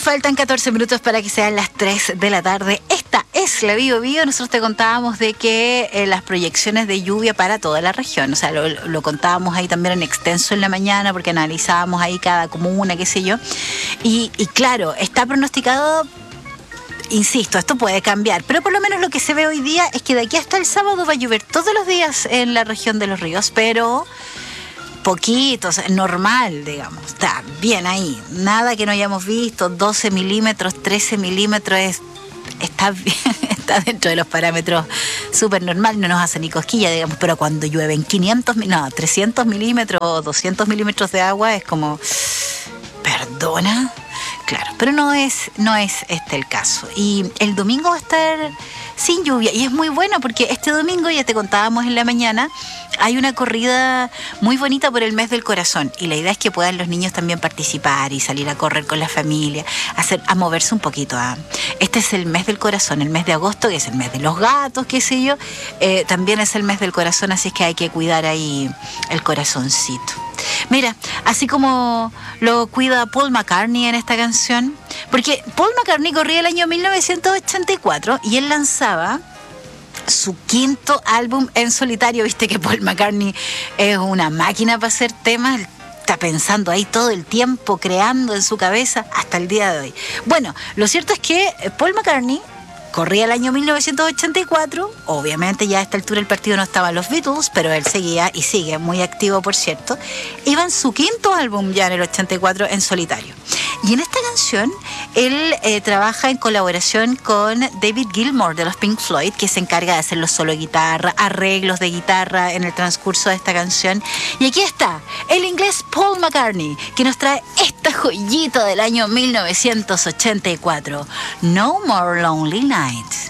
Faltan 14 minutos para que sean las 3 de la tarde. Esta es la Bio Bio. Nosotros te contábamos de que las proyecciones de lluvia para toda la región, o sea, lo contábamos ahí también en extenso en la mañana porque analizábamos ahí cada comuna, qué sé yo. Y claro, está pronosticado, insisto, esto puede cambiar, pero por lo menos lo que se ve hoy día es que de aquí hasta el sábado va a llover todos los días en la región de Los Ríos, pero poquitos, normal, digamos, está bien ahí, nada que no hayamos visto, 12 milímetros, 13 milímetros, está bien, está dentro de los parámetros súper normal, no nos hace ni cosquilla, digamos, pero cuando llueven 300 milímetros o 200 milímetros de agua es como, ¿perdona? Claro, pero no es este el caso. Y el domingo va a estar sin lluvia y es muy bueno porque este domingo, ya te contábamos en la mañana, hay una corrida muy bonita por el mes del corazón y la idea es que puedan los niños también participar y salir a correr con la familia, a moverse un poquito. Este es el mes del corazón, el mes de agosto, que es el mes de los gatos, qué sé yo, también es el mes del corazón, así es que hay que cuidar ahí el corazoncito. Mira, así como lo cuida Paul McCartney en esta canción, porque Paul McCartney corría el año 1984 y él lanzaba su quinto álbum en solitario. Viste que Paul McCartney es una máquina para hacer temas, está pensando ahí todo el tiempo, creando en su cabeza hasta el día de hoy. Bueno, lo cierto es que Paul McCartney corría el año 1984, obviamente ya a esta altura el partido no estaban los Beatles, pero él seguía y sigue muy activo, por cierto. Iba en su quinto álbum ya en el 84 en solitario. Y en esta canción él trabaja en colaboración con David Gilmour de los Pink Floyd, que se encarga de hacer los solos de guitarra, arreglos de guitarra en el transcurso de esta canción. Y aquí está el inglés Paul McCartney, que nos trae esta joyita del año 1984, No More Lonely Nights.